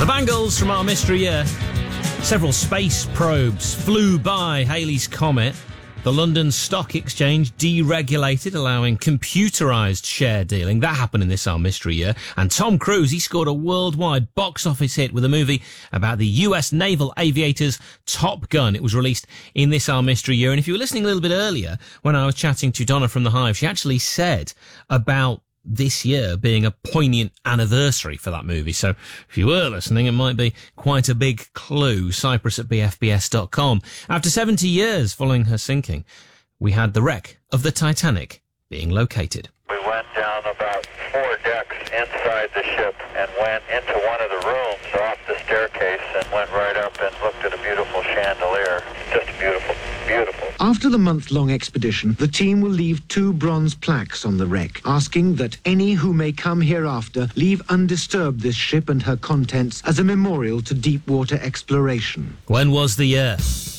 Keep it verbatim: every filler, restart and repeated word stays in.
The Bangles from our mystery year. Several space probes flew by Halley's Comet. The London Stock Exchange deregulated, allowing computerised share dealing. That happened in this our mystery year. And Tom Cruise, he scored a worldwide box office hit with a movie about the U S naval aviators Top Gun. It was released in this our mystery year. And if you were listening a little bit earlier, when I was chatting to Donna from The Hive, she actually said about this year being a poignant anniversary for that movie. So if you were listening, it might be quite a big clue. Cyprus at b f b s dot com. After seventy years following her sinking, we had the wreck of the Titanic being located. We went down about four decks inside the ship and went into one of the rooms off the staircase and went right up and looked at a beautiful chandelier. Just beautiful, beautiful. After the month-long expedition, the team will leave two bronze plaques on the wreck, asking that any who may come hereafter leave undisturbed this ship and her contents as a memorial to deep water exploration. When was the year?